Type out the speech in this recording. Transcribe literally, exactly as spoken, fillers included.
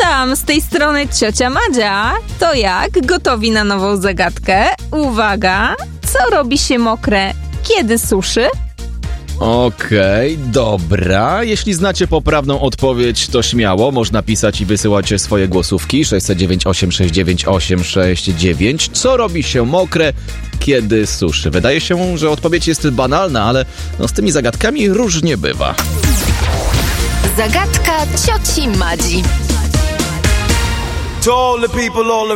Witam, z tej strony ciocia Madzia. To jak? Gotowi na nową zagadkę? Uwaga! Co robi się mokre, kiedy suszy? Okej, okay, dobra. Jeśli znacie poprawną odpowiedź, to śmiało. Można pisać i wysyłać swoje głosówki. sześć zero dziewięć osiem sześć dziewięć osiem sześć dziewięć. Co robi się mokre, kiedy suszy? Wydaje się, że odpowiedź jest banalna, ale no z tymi zagadkami różnie bywa. Zagadka cioci Madzi. To all the people all